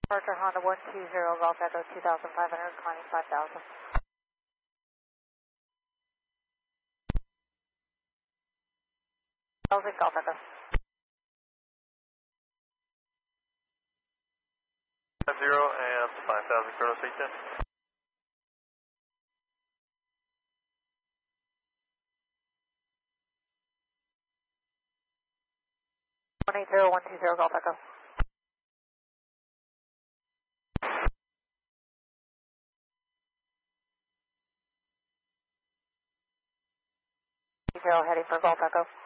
Departure Honda 120 Golf Echo 2500, climbing 5000. Golf Echo. 0 and 5000, Colonel Seaton. One 120 Golf Echo. Heading for Golf Echo.